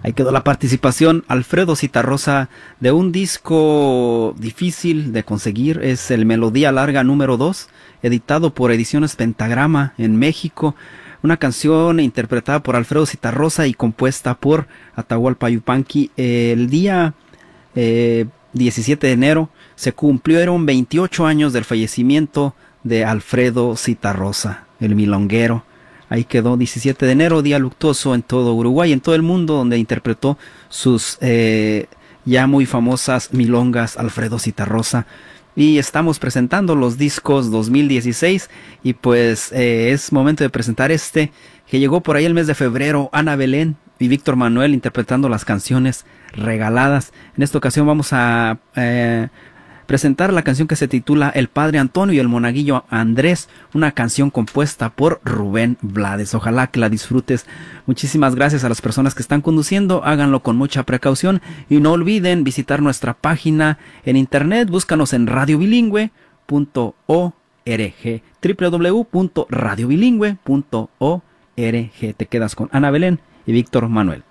Ahí quedó la participación Alfredo Zitarrosa de un disco difícil de conseguir. Es el Melodía Larga número 2, editado por Ediciones Pentagrama en México. Una canción interpretada por Alfredo Zitarrosa y compuesta por Atahualpa Yupanqui. El día 17 de enero se cumplieron 28 años del fallecimiento de Alfredo Zitarrosa, el milonguero. Ahí quedó 17 de enero, día luctuoso en todo Uruguay, en todo el mundo, donde interpretó sus ya muy famosas milongas Alfredo Zitarrosa. Y estamos presentando los discos 2016 y pues es momento de presentar este que llegó por ahí el mes de febrero, Ana Belén y Víctor Manuel interpretando las canciones regaladas. En esta ocasión vamos a presentar la canción que se titula El Padre Antonio y el Monaguillo Andrés, una canción compuesta por Rubén Blades. Ojalá que la disfrutes. Muchísimas gracias a las personas que están conduciendo, háganlo con mucha precaución y no olviden visitar nuestra página en internet, búscanos en radiobilingüe.org, www.radiobilingüe.org. Te quedas con Ana Belén y Víctor Manuel.